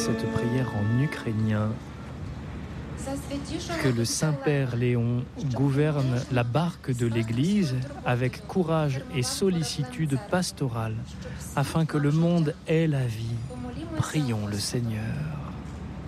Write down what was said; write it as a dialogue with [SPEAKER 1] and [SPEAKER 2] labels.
[SPEAKER 1] cette prière en ukrainien. Que le Saint-Père Léon gouverne la barque de l'Église avec courage et sollicitude pastorale, afin que le monde ait la vie. Prions le Seigneur.